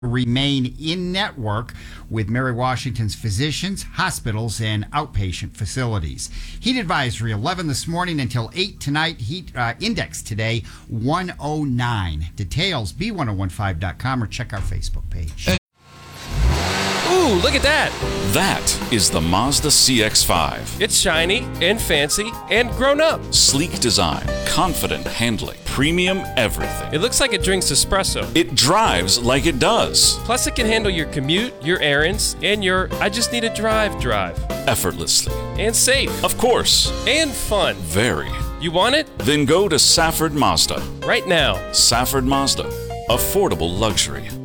remain in network with Mary Washington's physicians, hospitals, and outpatient facilities. Heat advisory 11 this morning until 8 tonight. Heat index today 109. Details b1015.com or check our Facebook page. Ooh, look at that! That is the Mazda CX-5. It's shiny and fancy and grown up. Sleek design, confident handling, premium everything. It looks like it drinks espresso. It drives like it does. Plus it can handle your commute, your errands, and your I just need a drive. Effortlessly. And safe. Of course. And fun. Very. You want it? Then go to Safford Mazda. Right now. Safford Mazda. Affordable luxury.